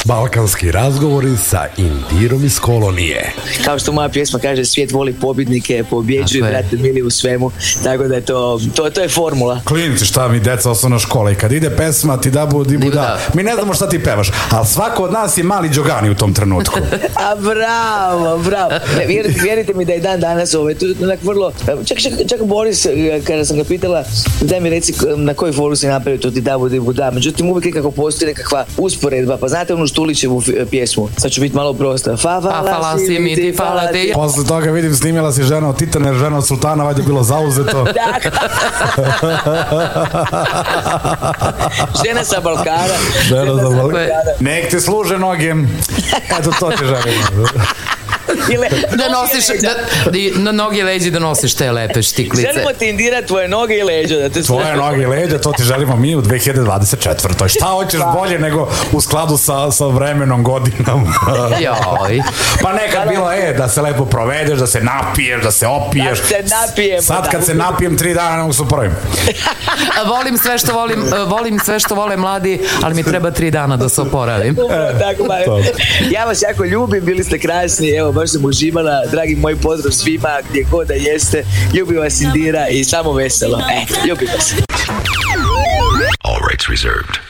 Balkanski razgovori sa Indirom iz kolonije. Kao što moja pjesma kaže, svijet voli pobjednike, pobjeđuju, brate mili, u svemu. Tako da je to je formula. Klinci, šta mi deca osnovna škola, i kad ide pesma ti da bu da, mi ne znamo šta ti pevaš, ali svako od nas je mali Đogani u tom trenutku. A bravo. Vjerujte mi da je dan danas tu onak vrlo, čak Boris, kada sam ga pitala, daj mi reci na koju foru si napravio to ti da bu da, međutim uvijek nekako postoji nekakva usporedba, pa znate onu Štulićevu pjesmu, sad ću biti malo prosta. Fala si mi ti, fala ti. Posle toga vidim snimila si žena od Titana, jer žena od Sultana valjda bilo zauzeto. Žena sa Balkana. Nek te služe noge. Eto, to ti želim. Da nosiš na noge i leđe, da nosiš te lepe štiklice. Želimo ti, Indira, tvoje noge i leđa. Tvoje noge i leđa, to ti želimo mi u 2024. Šta hoćeš bolje nego u skladu sa vremenom, godinom? Pa nekad bilo da se lepo provedeš, da se napiješ, da se opiješ. Sad kad se napijem 3 dana ne mogu se upravim. Volim sve što vole mladi, ali mi treba 3 dana da se oporavim. Ja vas jako ljubim, bili ste krasni, evo, baš sam uživala, dragi moji, pozdrav svima, gdje god da jeste, ljubim vas, Indira, i samo veselo. Ljubim vas. All rights reserved.